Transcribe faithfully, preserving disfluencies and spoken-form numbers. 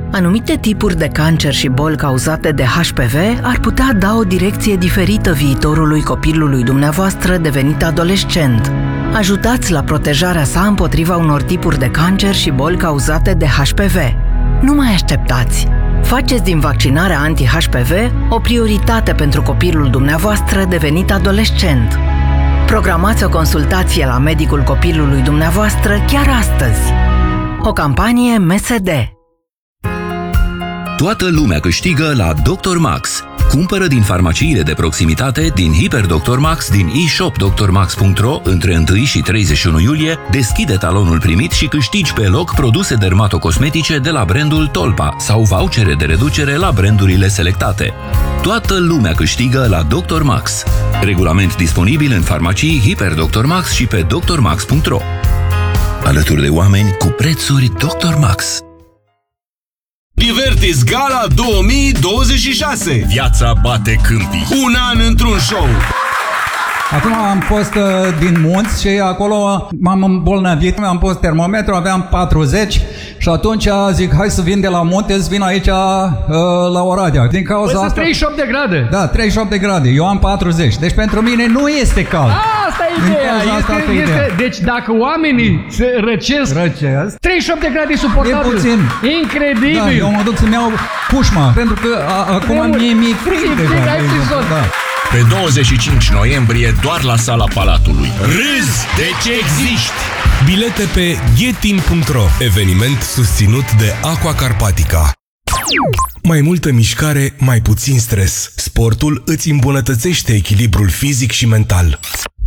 Anumite tipuri de cancer și boli cauzate de H P V ar putea da o direcție diferită viitorului copilului dumneavoastră devenit adolescent. Ajutați la protejarea sa împotriva unor tipuri de cancer și boli cauzate de H P V. Nu mai așteptați! Faceți din vaccinarea anti-H P V o prioritate pentru copilul dumneavoastră devenit adolescent. Programați o consultație la medicul copilului dumneavoastră chiar astăzi. O campanie M S D. Toată lumea câștigă la doctor Max. Cumpără din farmaciile de proximitate, din HiperDoctor Max, din e-shop doctor max punct ro între întâi și treizeci și unu iulie, deschide talonul primit și câștigi pe loc produse dermatocosmetice de la brandul Tolpa sau vouchere de reducere la brandurile selectate. Toată lumea câștigă la doctor Max. Regulament disponibil în farmacii HiperDoctor Max și pe doctor max punct ro. Alături de oameni cu prețuri doctor Max. Divertis Gala două mii douăzeci și șase. Viața bate câmpii. Un an într-un show. Acum am fost uh, din munți și acolo m-am îmbolnăvit, am pus termometru, aveam patruzeci și atunci zic, hai să vin de la munte, să vin aici uh, la Oradea. Din cauza păi asta... treizeci și opt de grade. Da, treizeci și opt de grade, eu am patruzeci, deci pentru mine nu este cald. Asta e ideea. Este, asta este, ideea. Deci dacă oamenii se răcesc, răcesc, treizeci și opt de grade e suportabil. E puțin. Incredibil. Da, eu mă duc să-mi iau cușma, pentru că a, acum mie mi-e frig deja. Da. Pe douăzeci și cinci noiembrie, doar la Sala Palatului. Râzi de ce existi! Bilete pe ghetim punct ro. Eveniment susținut de Aqua Carpatica. Mai multă mișcare, mai puțin stres. Sportul îți îmbunătățește echilibrul fizic și mental.